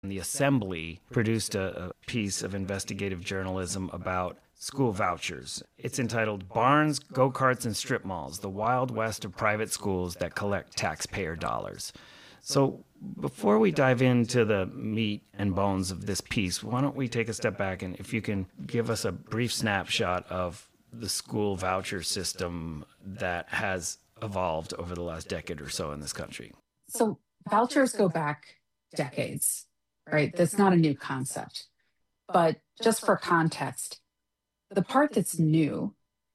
The Assembly produced a piece of investigative journalism about school vouchers. It's entitled Barns, Go-Karts, and Strip Malls, the Wild West of Private Schools That Collect Taxpayer Dollars. So before we dive into the meat and bones of this piece, why don't we take a step back and if you can give us a brief snapshot of the school voucher system that has evolved over the last decade or so in this country. So vouchers go back decades, right? That's not a new concept. But just for context, the part that's new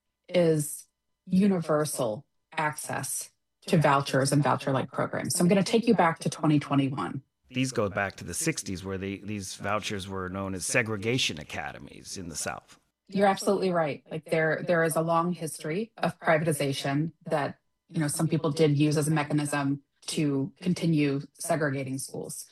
is universal access to vouchers and voucher-like programs. So I'm going to take you back to 2021. These go back to the 60s where these vouchers were known as segregation academies in the South. You're absolutely right. Like there is a long history of privatization that, some people did use as a mechanism to continue segregating schools.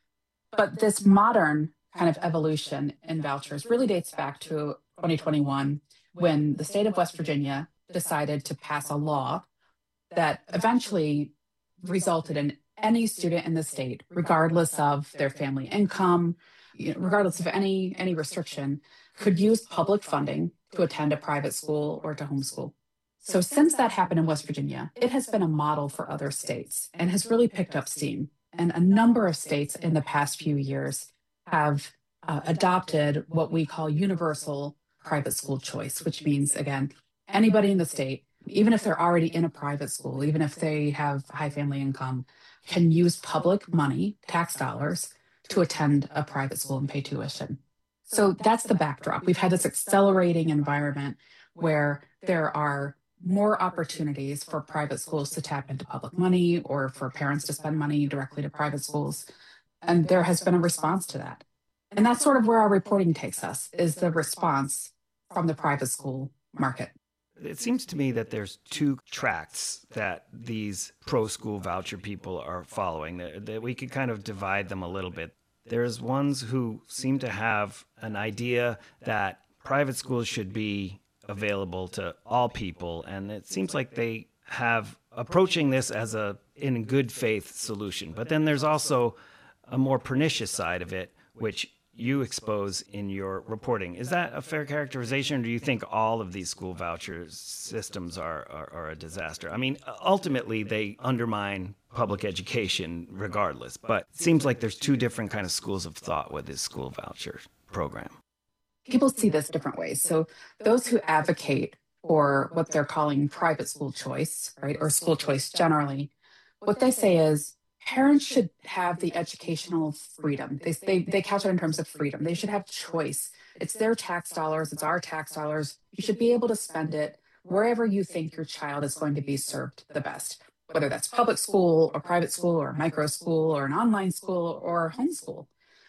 But this modern kind of evolution in vouchers really dates back to 2021 when the state of West Virginia decided to pass a law that eventually resulted in any student in the state, regardless of their family income, regardless of any restriction, could use public funding to attend a private school or to homeschool. So since that happened in West Virginia, it has been a model for other states and has really picked up steam. And a number of states in the past few years have adopted what we call universal private school choice, which means, again, anybody in the state, even if they're already in a private school, even if they have high family income, can use public money, tax dollars, to attend a private school and pay tuition. So that's the backdrop. We've had this accelerating environment where there are more opportunities for private schools to tap into public money or for parents to spend money directly to private schools. And there has been a response to that. And that's sort of where our reporting takes us, is the response from the private school market. It seems to me that there's two tracks that these pro-school voucher people are following, that we could kind of divide them a little bit. There's ones who seem to have an idea that private schools should be available to all people, and it seems like they have approaching this as a in good faith solution. But then there's also a more pernicious side of it, which you expose in your reporting. Is that a fair characterization, or do you think all of these school voucher systems are a disaster? I mean, ultimately, they undermine public education regardless, but it seems like there's two different kind of schools of thought with this school voucher program. People see this different ways. So those who advocate for what they're calling private school choice, right, or school choice generally, what they say is parents should have the educational freedom. They couch it in terms of freedom. They should have choice. It's their tax dollars. It's our tax dollars. You should be able to spend it wherever you think your child is going to be served the best, whether that's public school or private school or micro school or an online school or homeschool.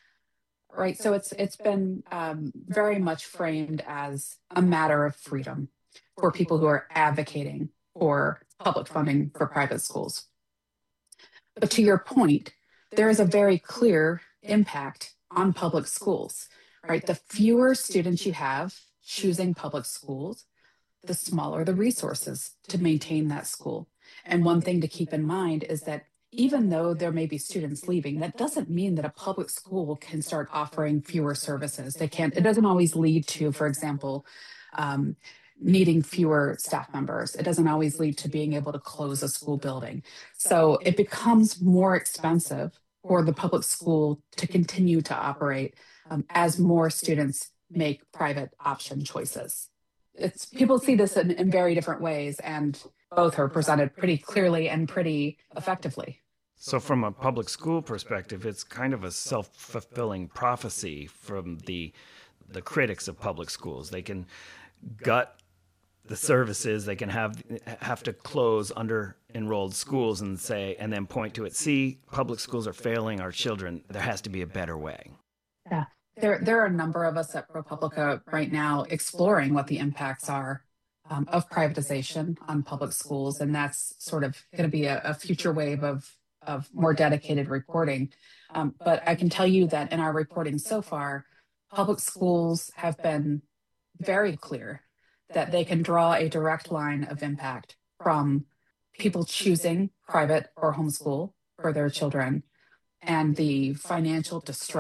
Right. So it's been very much framed as a matter of freedom for people who are advocating for public funding for private schools. But to your point, there is a very clear impact on public schools, right? The fewer students you have choosing public schools, the smaller the resources to maintain that school. And one thing to keep in mind is that even though there may be students leaving, that doesn't mean that a public school can start offering fewer services. It doesn't always lead to, for example, needing fewer staff members. It doesn't always lead to being able to close a school building. So it becomes more expensive for the public school to continue to operate as more students make private option choices. People see this in very different ways, and both are presented pretty clearly and pretty effectively. So from a public school perspective, it's kind of a self-fulfilling prophecy from the critics of public schools. They can gut the services, they can have to close under-enrolled schools and then point to it, see, public schools are failing our children. There has to be a better way. Yeah. There are a number of us at ProPublica right now exploring what the impacts are of privatization on public schools, and that's sort of going to be a future wave of more dedicated reporting. But I can tell you that in our reporting so far, public schools have been very clear that they can draw a direct line of impact from people choosing private or homeschool for their children and the financial distress